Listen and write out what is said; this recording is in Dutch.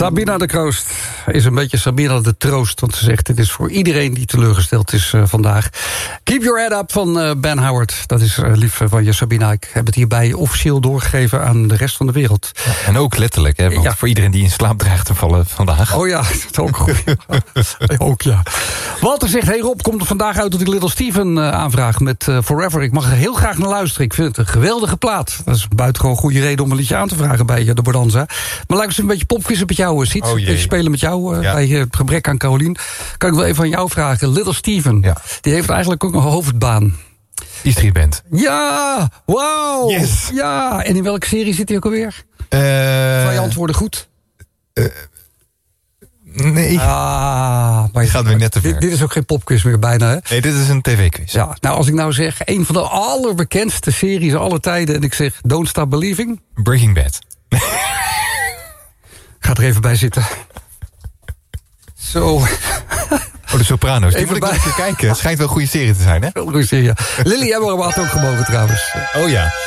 Sabina de Kroost is een beetje Sabina de Troost. Want ze zegt, het is voor iedereen die teleurgesteld is vandaag. Keep Your Head Up van Ben Howard. Dat is lief van je, Sabina. Ik heb het hierbij officieel doorgegeven aan de rest van de wereld. Ja, en ook letterlijk, hè? Want voor iedereen die in slaap dreigt te vallen vandaag. Oh ja, dat is ook goed. Ook ja. Walter zegt, hey Rob, komt er vandaag uit dat ik Little Steven aanvraag met Forever. Ik mag er heel graag naar luisteren. Ik vind het een geweldige plaat. Dat is een buitengewoon goede reden om een liedje aan te vragen bij de Bonanza. Maar laat ik eens een beetje popquizzen met jou, Siet. Even spelen met jou bij het gebrek aan Carolien. Kan ik wel even aan jou vragen. Little Steven, die heeft eigenlijk ook een hoofdbaan. E-Street Band. Ja, wauw. Yes. Ja, en in welke serie zit hij ook alweer? Twee antwoorden goed. Nee. Maar je gaat weer net te ver. Dit is ook geen popquiz meer bijna, hè? Nee, dit is een tv-quiz. Ja, nou als ik nou zeg, een van de allerbekendste series aller tijden en ik zeg Don't Stop Believing. Breaking Bad. Ga er even bij zitten. Zo. Oh, de Sopranos. Die moet ik bij... even kijken. Het schijnt wel een goede serie te zijn, hè? Goede serie, ja. Lily Emmer had ook gemogen trouwens. Oh ja.